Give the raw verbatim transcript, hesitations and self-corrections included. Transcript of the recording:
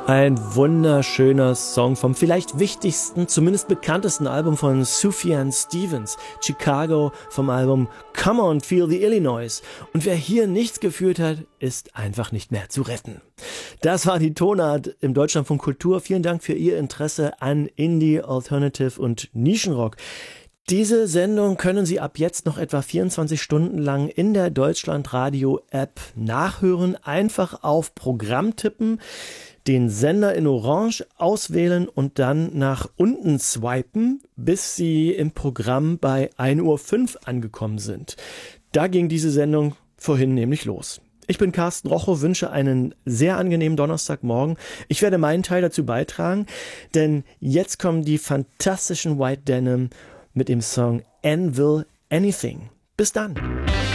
Ein wunderschöner Song vom vielleicht wichtigsten, zumindest bekanntesten Album von Sufjan Stevens, Chicago, vom Album Come On, Feel the Illinois. Und wer hier nichts gefühlt hat, ist einfach nicht mehr zu retten. Das war die Tonart im Deutschlandfunk Kultur. Vielen Dank für Ihr Interesse an Indie, Alternative und Nischenrock. Diese Sendung können Sie ab jetzt noch etwa vierundzwanzig Stunden lang in der Deutschlandradio-App nachhören. Einfach auf Programm tippen, den Sender in Orange auswählen und dann nach unten swipen, bis Sie im Programm bei ein Uhr fünf angekommen sind. Da ging diese Sendung vorhin nämlich los. Ich bin Carsten Rochow, wünsche einen sehr angenehmen Donnerstagmorgen. Ich werde meinen Teil dazu beitragen, denn jetzt kommen die fantastischen White Denim mit dem Song Anvil Anything. Bis dann!